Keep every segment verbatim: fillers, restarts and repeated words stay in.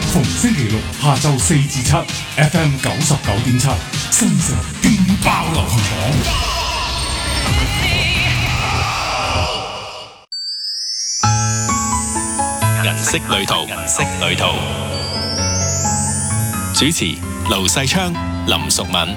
逢星期六下晝四至七 ，F M 九十九點七，新城勁爆流行榜。 銀色旅途，銀色旅途。主持盧世昌、林淑敏。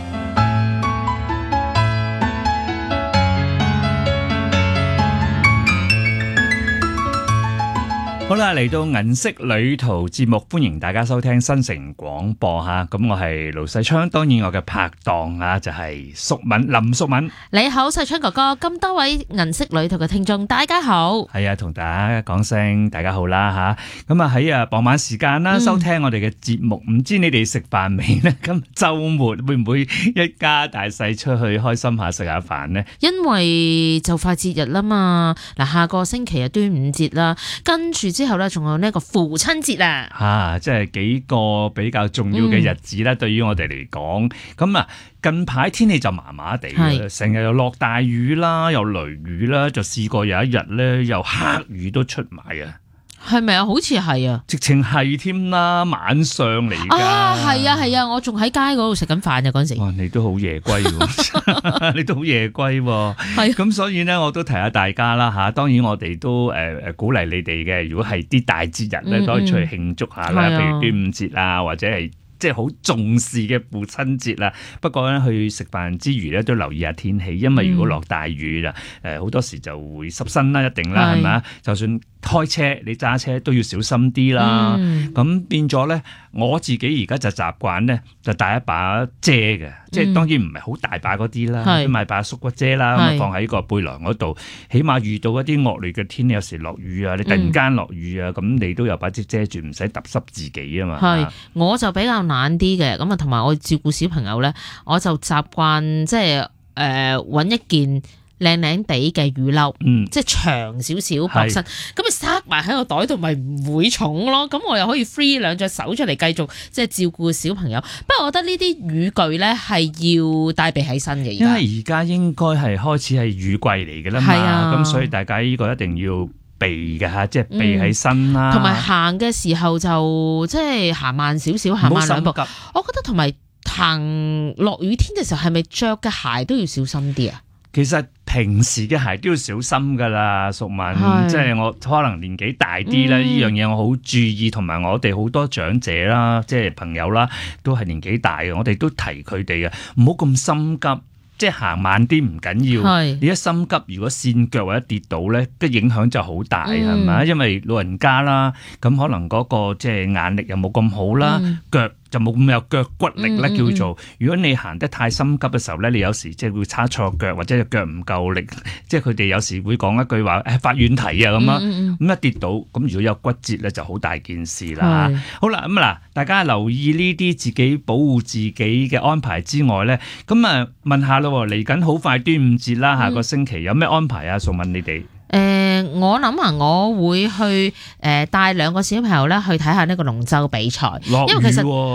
好啦，嚟到銀色旅途節目，歡迎大家收聽新城廣播吓。咁我係盧世昌，當然我嘅拍檔啊就係淑敏林淑敏。 你好，世昌哥哥，咁多位銀色旅途嘅聽眾，大家好。 係啊，同大家講聲大家好啦吓。咁啊喺啊傍晚時間啦，收聽我哋嘅節目，唔、嗯、知你哋食飯未呢？咁周末會唔會一家大細出去開心下食下飯呢？ 因為就快節日啦嘛，嗱下個星期啊端午節啦，跟住之後咧仲有呢個父親節啊， 吓即係幾個比較重要嘅日子咧，嗯、對於我哋嚟講，咁啊近排天氣就麻麻地，成日又落大雨啦，又雷雨啦，就試過有一日咧又黑雨都出埋啊！ 係咪啊？好似係啊，直情係添啦，晚上嚟㗎。 啊，係啊，係啊，我仲喺街嗰度食緊飯啊嗰陣時。 哇，你都好夜歸喎，你都好夜歸喎。係。咁所以咧，我都提下大家啦嚇。當然我哋都誒誒、呃、鼓勵你哋嘅，如果係啲大節日咧，嗯嗯都可以出去慶祝下啦，譬如端午節啊，或者係。即係好重視嘅父親節啦，不過咧去食飯之餘咧都留意下天氣，因為如果落大雨啦，誒好多時就會濕身啦，一定啦，係咪啊？就算開車你揸車都要小心啲啦。咁、嗯、變咗咧，我自己而家就習慣咧就帶一把遮嘅，嗯、即係當然唔係好大把嗰啲啦，都買把縮骨遮啦，咁放喺個背囊嗰度，起碼遇到一啲惡劣嘅天氣，有時落雨啊，你突然間落雨啊，咁、嗯、你都有把遮遮住，唔使揼濕自己啊嘛。係，我就比較懶啲嘅，咁啊同埋我照顧小朋友咧，我就習慣即係誒揾一件靚靚地嘅雨褸，嗯、即係長少少薄身，咁咪塞埋喺個袋度，咪唔會重咯。咁我又可以 free 兩隻手出嚟繼續即係照顧小朋友。不過我覺得呢啲雨具咧係要帶備喺身嘅， 因為而家應該係開始係雨季嚟嘅啦嘛，咁、啊、所以大家呢個一定要避嘅吓，即係避喺身啦。同埋行嘅時候就即係行慢少少，行慢兩步。我覺得同埋行落雨天嘅時候，係咪着嘅鞋都要小心啲啊？ 其實平時嘅鞋都要小心噶啦，淑敏，即係我可能年紀大啲啦，呢、嗯、樣嘢我好注意，同埋我哋好多長者啦，即係朋友啦，都係年紀大嘅，我哋都提佢哋嘅，唔好咁心急。即係行慢啲唔緊要，你一心急，如果跣腳或者跌倒咧，嘅影響就好大，係咪、嗯？因為老人家啦，咁可能嗰個即係眼力又冇咁好啦，嗯、腳就冇咁有腳骨力咧，嗯、叫做。如果你行得太心急嘅時候咧，你有時即係會叉錯腳，或者隻腳唔夠力，即係佢哋有時會講一句話，誒、哎、發軟蹄啊咁啊，咁、嗯嗯、一跌倒，咁如果有骨折咧，就好大件事啦。好啦，咁嗱，大家留意呢啲自己保護自己嘅安排之外咧，咁啊問下咯。嚟緊好快端午節啦，下個星期有咩安排啊？淑敏你哋？誒、 呃，我諗啊，我會去誒帶兩個小朋友咧去睇下呢個龍舟比賽，因為其實。